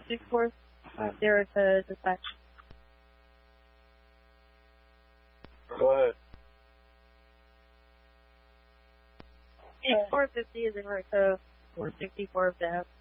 6450 to dispatch. Go ahead. 6450 is in route to 464 of that.